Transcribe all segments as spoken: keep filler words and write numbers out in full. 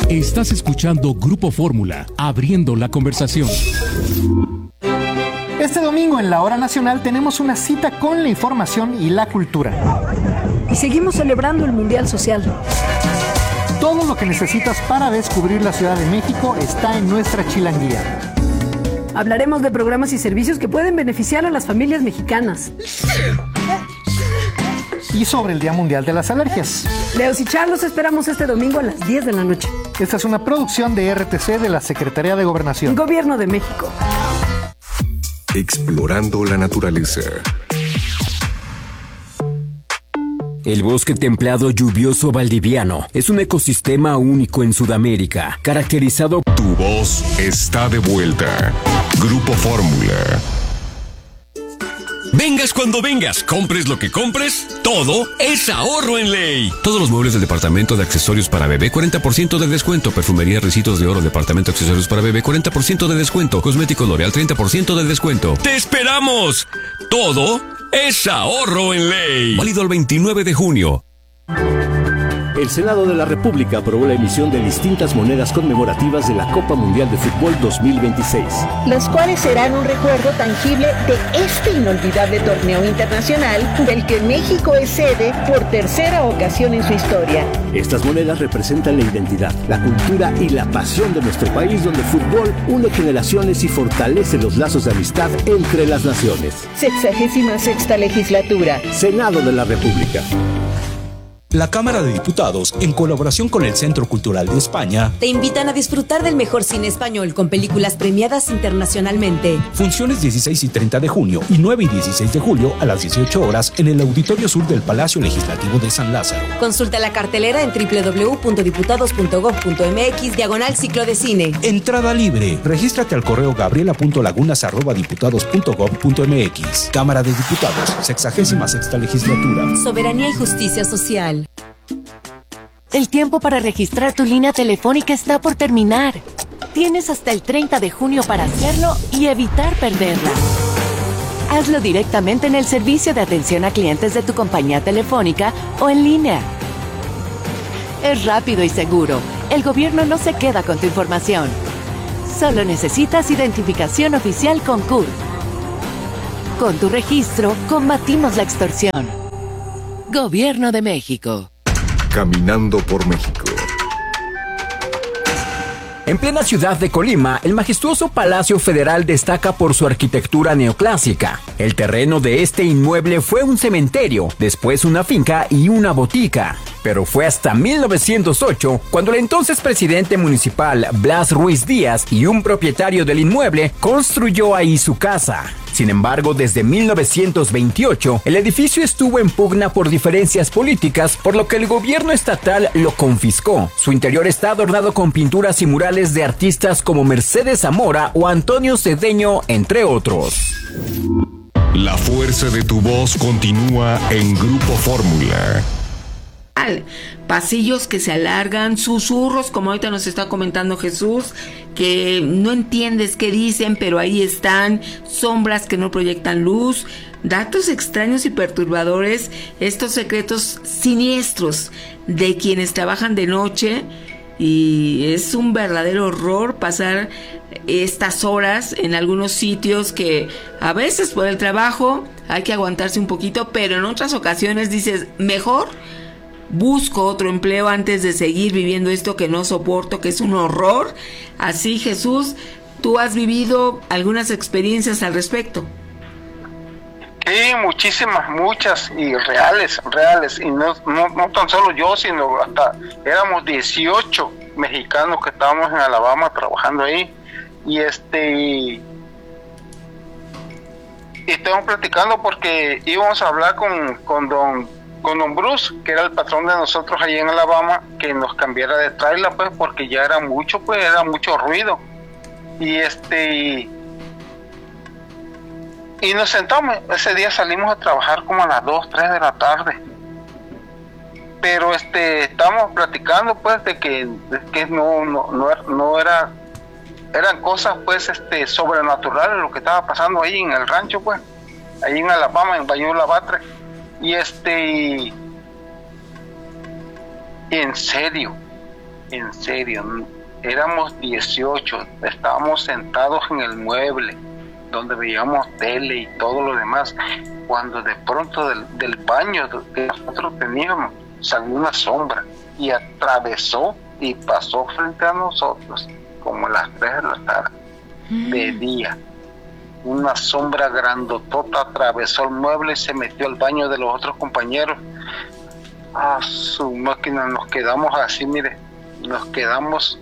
Estás escuchando Grupo Fórmula, abriendo la conversación. Este domingo en la Hora Nacional tenemos una cita con la información y la cultura. Y seguimos celebrando el Mundial Social. Todo lo que necesitas para descubrir la Ciudad de México está en nuestra chilanguía. Hablaremos de programas y servicios que pueden beneficiar a las familias mexicanas. Y sobre el Día Mundial de las Alergias. Leos y Charlos esperamos este domingo a las diez de la noche. Esta es una producción de R T C de la Secretaría de Gobernación. Gobierno de México. Explorando la naturaleza. El bosque templado lluvioso valdiviano es un ecosistema único en Sudamérica, caracterizado... Tu voz está de vuelta. Grupo Fórmula. Vengas cuando vengas, compres lo que compres, todo es ahorro en Ley. Todos los muebles del departamento de accesorios para bebé, cuarenta por ciento de descuento. Perfumería, recitos de oro, departamento de accesorios para bebé, cuarenta por ciento de descuento. Cosméticos L'Oreal, treinta por ciento de descuento. ¡Te esperamos! Todo es ahorro en Ley. Válido el veintinueve de junio. El Senado de la República aprobó la emisión de distintas monedas conmemorativas de la Copa Mundial de Fútbol dos mil veintiséis. Los cuales serán un recuerdo tangible de este inolvidable torneo internacional del que México es sede por tercera ocasión en su historia. Estas monedas representan la identidad, la cultura y la pasión de nuestro país, donde el fútbol une generaciones y fortalece los lazos de amistad entre las naciones. Sexagésima sexta legislatura. Senado de la República. La Cámara de Diputados, en colaboración con el Centro Cultural de España, te invitan a disfrutar del mejor cine español con películas premiadas internacionalmente. Funciones dieciséis y treinta de junio y nueve y dieciséis de julio a las dieciocho horas en el Auditorio Sur del Palacio Legislativo de San Lázaro. Consulta la cartelera en doble u doble u doble u punto diputados punto gob punto eme equis diagonal ciclo de cine. Entrada libre. Regístrate al correo gabriela punto lagunas arroba diputados punto gob punto eme equis. Cámara de Diputados, sexagésima sexta legislatura. Soberanía y justicia social. El tiempo para registrar tu línea telefónica está por terminar. Tienes hasta el treinta de junio para hacerlo y evitar perderla. Hazlo directamente en el servicio de atención a clientes de tu compañía telefónica o en línea. Es rápido y seguro. El gobierno no se queda con tu información. Solo necesitas identificación oficial con C U R. Con tu registro, combatimos la extorsión. Gobierno de México. Caminando por México. En plena ciudad de Colima, el majestuoso Palacio Federal destaca por su arquitectura neoclásica. El terreno de este inmueble fue un cementerio, después una finca y una botica. Pero fue hasta mil novecientos ocho cuando el entonces presidente municipal Blas Ruiz Díaz y un propietario del inmueble construyó ahí su casa. Sin embargo, desde mil novecientos veintiocho, el edificio estuvo en pugna por diferencias políticas, por lo que el gobierno estatal lo confiscó. Su interior está adornado con pinturas y murales de artistas como Mercedes Zamora o Antonio Cedeño, entre otros. La fuerza de tu voz continúa en Grupo Fórmula. Pasillos que se alargan, susurros, como ahorita nos está comentando Jesús, que no entiendes qué dicen, pero ahí están, sombras que no proyectan luz, datos extraños y perturbadores, estos secretos siniestros de quienes trabajan de noche, y es un verdadero horror pasar estas horas en algunos sitios que a veces por el trabajo hay que aguantarse un poquito, pero en otras ocasiones dices, mejor busco otro empleo antes de seguir viviendo esto que no soporto, que es un horror. Así, Jesús, ¿tú has vivido algunas experiencias al respecto? Sí, muchísimas, muchas, y reales, reales, y no, no, no tan solo yo, sino hasta éramos dieciocho mexicanos que estábamos en Alabama trabajando ahí, y este, y, y estábamos platicando porque íbamos a hablar con, con don con don Bruce, que era el patrón de nosotros allí en Alabama, que nos cambiara de trailer, pues, porque ya era mucho, pues, era mucho ruido. Y este, y, y nos sentamos, ese día salimos a trabajar como a las dos, tres de la tarde. Pero este, estábamos platicando, pues, de que, de que no, no, no, era, no era, eran cosas, pues, este, sobrenaturales lo que estaba pasando ahí en el rancho, pues, ahí en Alabama, en Bayou-La Batre. Y este, y en serio, en serio, éramos dieciocho, estábamos sentados en el mueble donde veíamos tele y todo lo demás, cuando de pronto del, del baño que nosotros teníamos salió una sombra y atravesó y pasó frente a nosotros como a las tres de la tarde, mm. de día. Una sombra grandotota atravesó el mueble y se metió al baño de los otros compañeros. A su máquina, nos quedamos así, mire, nos quedamos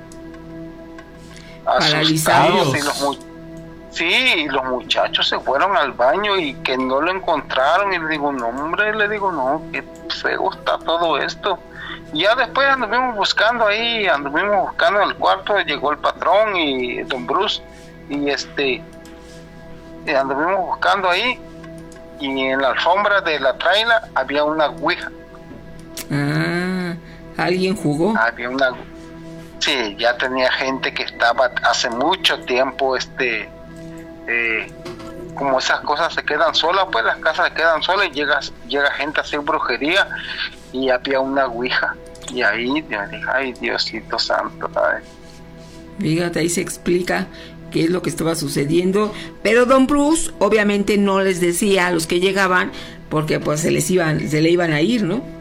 asustados y los, sí, y los muchachos se fueron al baño y que no lo encontraron, y le digo, no hombre, le digo, no, qué feo está todo esto. Y ya después anduvimos buscando ahí, anduvimos buscando en el cuarto, llegó el patrón y don Bruce, y este, y anduvimos buscando ahí, y en la alfombra de la traila había una ouija. Ah, ¿alguien jugó? Había una, sí, ya tenía gente que estaba hace mucho tiempo, este, eh, como esas cosas se quedan solas, pues las casas se quedan solas y llega, llega gente a hacer brujería, y había una ouija, y ahí ya dije, ay Diosito santo, ¿sabes? Fíjate, ahí se explica qué es lo que estaba sucediendo, pero don Bruce obviamente no les decía a los que llegaban, porque pues se les iban, se le iban a ir, ¿no?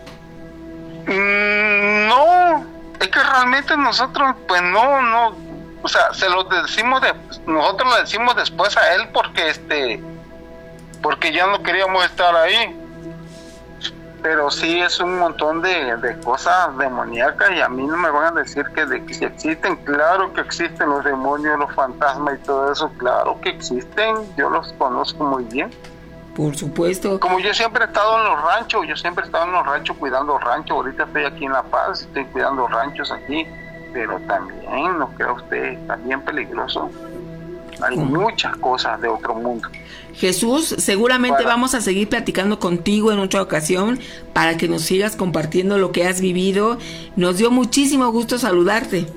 Mm, no, es que realmente nosotros, pues no, no, o sea, se lo decimos de, nosotros lo decimos después a él porque este, porque ya no queríamos estar ahí, pero sí es un montón de, de cosas demoníacas, y a mí no me van a decir que de que si existen, claro que existen los demonios, los fantasmas y todo eso, claro que existen, yo los conozco muy bien. Por supuesto. Como yo siempre he estado en los ranchos, yo siempre he estado en los ranchos cuidando ranchos, ahorita estoy aquí en La Paz, estoy cuidando ranchos aquí, pero también, no crea usted, está bien peligroso. Hay ¿Cómo? Muchas cosas de otro mundo. Jesús, seguramente para... vamos a seguir platicando contigo en otra ocasión para que nos sigas compartiendo lo que has vivido. Nos dio muchísimo gusto saludarte.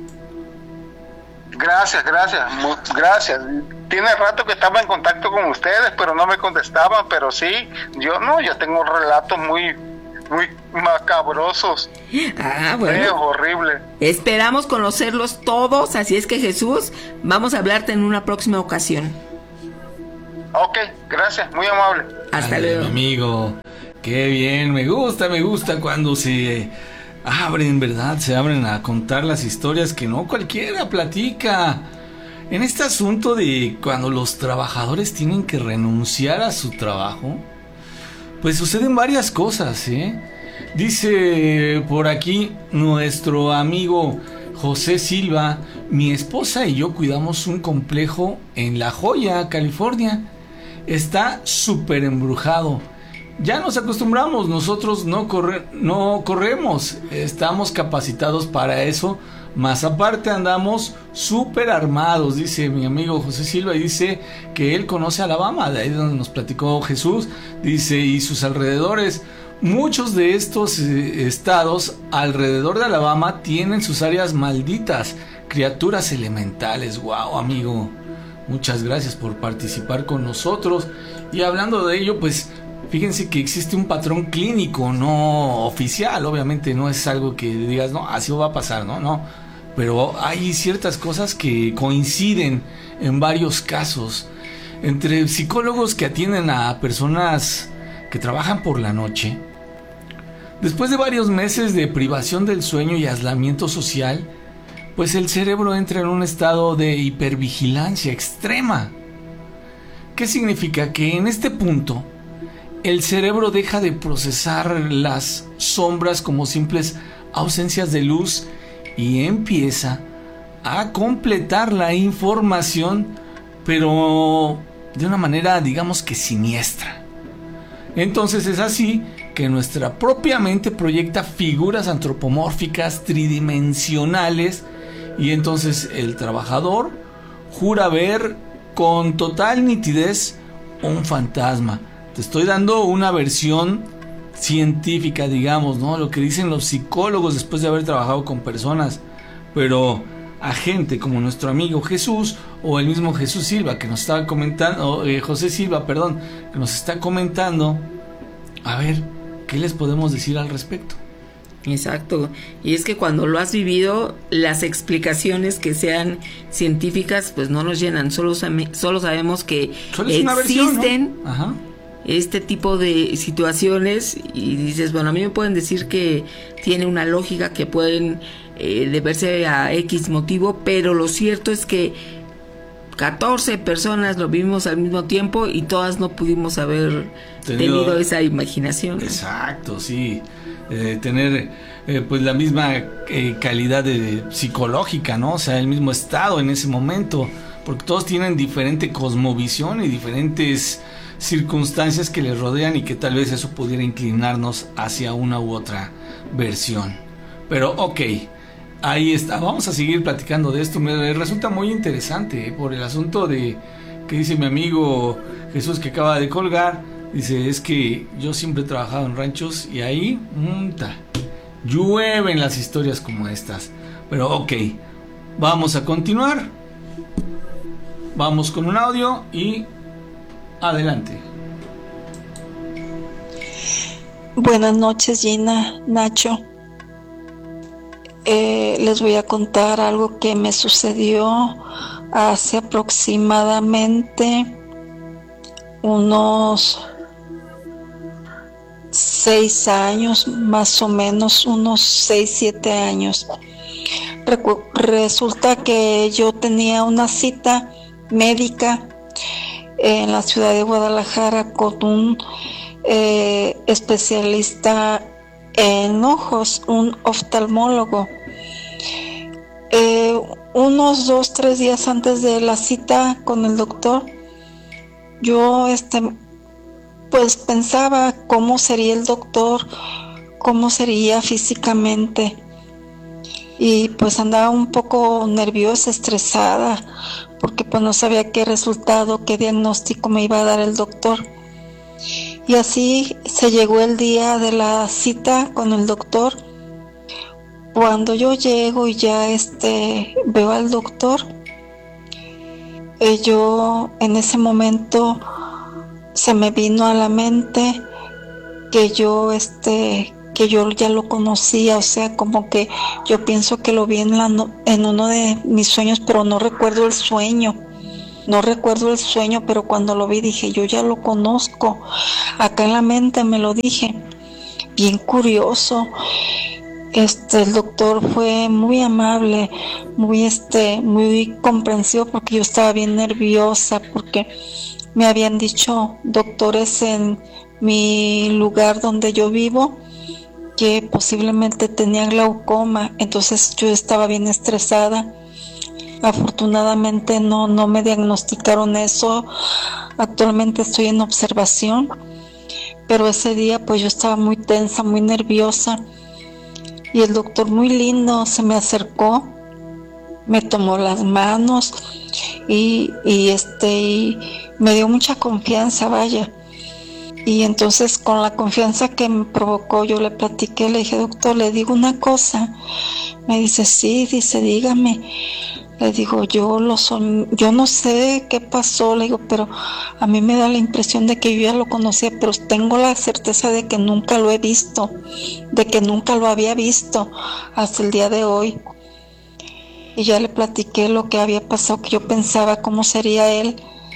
Gracias, gracias, mu- gracias. Tiene rato que estaba en contacto con ustedes, pero no me contestaban, pero sí, yo no, yo tengo relatos muy, muy macabrosos. Ah, bueno. Es horrible. Esperamos conocerlos todos, así es que Jesús, vamos a hablarte en una próxima ocasión. Ok, gracias, muy amable. Hasta Ay, luego. Amigo, qué bien, me gusta, me gusta cuando se abren, ¿verdad? Se abren a contar las historias que no cualquiera platica. En este asunto de cuando los trabajadores tienen que renunciar a su trabajo, pues suceden varias cosas, ¿eh? Dice por aquí nuestro amigo José Silva, mi esposa y yo cuidamos un complejo en La Joya, California. Está súper embrujado. Ya nos acostumbramos, nosotros no, corre, no corremos, estamos capacitados para eso. Más aparte andamos súper armados, dice mi amigo José Silva, y dice que él conoce Alabama, de ahí donde nos platicó Jesús, dice, y sus alrededores. Muchos de estos eh, estados alrededor de Alabama tienen sus áreas malditas, criaturas elementales. Wow, amigo, muchas gracias por participar con nosotros. Y hablando de ello, pues fíjense que existe un patrón clínico, no oficial, obviamente no es algo que digas, no, así va a pasar, no, no, pero hay ciertas cosas que coinciden en varios casos. Entre psicólogos que atienden a personas que trabajan por la noche, después de varios meses de privación del sueño y aislamiento social, pues el cerebro entra en un estado de hipervigilancia extrema. ¿Qué significa? Que en este punto el cerebro deja de procesar las sombras como simples ausencias de luz y empieza a completar la información, pero de una manera, digamos que siniestra. Entonces es así que nuestra propia mente proyecta figuras antropomórficas tridimensionales, y entonces el trabajador jura ver con total nitidez un fantasma. Te estoy dando una versión científica, digamos, ¿no? Lo que dicen los psicólogos después de haber trabajado con personas. Pero a gente como nuestro amigo Jesús, o el mismo Jesús Silva que nos estaba comentando, eh, José Silva, perdón, que nos está comentando, a ver, ¿qué les podemos decir al respecto? Exacto, y es que cuando lo has vivido, las explicaciones que sean científicas pues no nos llenan, solo, solo sabemos que solo es existen una versión, ¿no? Ajá. este tipo de situaciones y dices, bueno, a mí me pueden decir que tiene una lógica, que pueden eh, deberse a X motivo, pero lo cierto es que catorce personas lo vimos al mismo tiempo y todas no pudimos haber tenido, tenido esa imaginación. Exacto, sí. Eh, tener eh, pues la misma eh, calidad de, psicológica, ¿no? O sea, el mismo estado en ese momento, porque todos tienen diferente cosmovisión y diferentes circunstancias que les rodean y que tal vez eso pudiera inclinarnos hacia una u otra versión. Pero ok, ahí está, vamos a seguir platicando de esto. Me resulta muy interesante, ¿eh? Por el asunto de que dice mi amigo Jesús, que acaba de colgar. Dice, es que yo siempre he trabajado en ranchos y ahí mta, llueven las historias como estas. Pero ok, vamos a continuar. Vamos con un audio y adelante. Buenas noches, Gina, Nacho. Eh, les voy a contar algo que me sucedió hace aproximadamente unos seis años, más o menos unos seis, siete años. Recu- resulta que yo tenía una cita médica en la ciudad de Guadalajara con un eh, especialista en ojos, un oftalmólogo. Eh, unos dos, tres días antes de la cita con el doctor, yo este pues pensaba cómo sería el doctor, cómo sería físicamente, y pues andaba un poco nerviosa, estresada, porque pues no sabía qué resultado, qué diagnóstico me iba a dar el doctor. Y así se llegó el día de la cita con el doctor. Cuando yo llego y ya este veo al doctor, eh, yo en ese momento se me vino a la mente que yo este que yo ya lo conocía, o sea, como que yo pienso que lo vi en, la no, en uno de mis sueños, pero no recuerdo el sueño, no recuerdo el sueño, pero cuando lo vi dije, yo ya lo conozco, acá en la mente me lo dije, bien curioso. Este, el doctor fue muy amable, muy este, muy comprensivo, porque yo estaba bien nerviosa, porque me habían dicho doctores en mi lugar donde yo vivo que posiblemente tenía glaucoma, entonces yo estaba bien estresada. Afortunadamente no, no me diagnosticaron eso. Actualmente estoy en observación, pero ese día pues yo estaba muy tensa, muy nerviosa, y el doctor muy lindo se me acercó, me tomó las manos y, y este y me dio mucha confianza, vaya. Y entonces con la confianza que me provocó yo le platiqué, le dije, doctor, le digo una cosa. Me dice, sí, dice, dígame. Le digo, yo lo son, yo no sé qué pasó, le digo, pero a mí me da la impresión de que yo ya lo conocía, pero tengo la certeza de que nunca lo he visto, de que nunca lo había visto hasta el día de hoy. Y ya le platiqué lo que había pasado, que yo pensaba cómo sería él.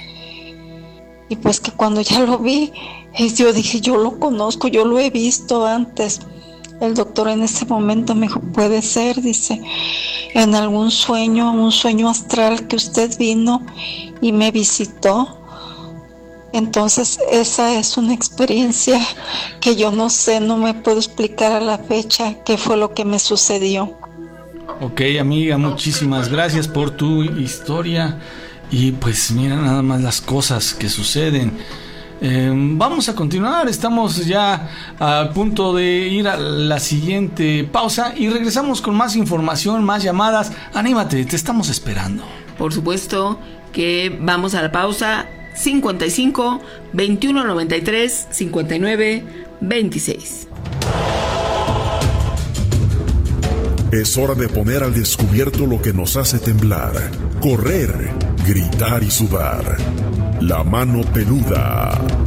Y pues que cuando ya lo vi, yo dije, yo lo conozco, yo lo he visto antes. El doctor en ese momento me dijo, puede ser, dice, en algún sueño, un sueño astral que usted vino y me visitó. Entonces esa es una experiencia que yo no sé, no me puedo explicar a la fecha qué fue lo que me sucedió. Ok, amiga, muchísimas gracias por tu historia. Y pues mira nada más las cosas que suceden. Eh, vamos a continuar, estamos ya a punto de ir a la siguiente pausa y regresamos con más información, más llamadas. Anímate, te estamos esperando. Por supuesto que vamos a la pausa. Cincuenta y cinco, veintiuno noventa y tres, cincuenta y nueve, veintiséis. Es hora de poner al descubierto lo que nos hace temblar, correr, gritar y sudar. La mano peluda.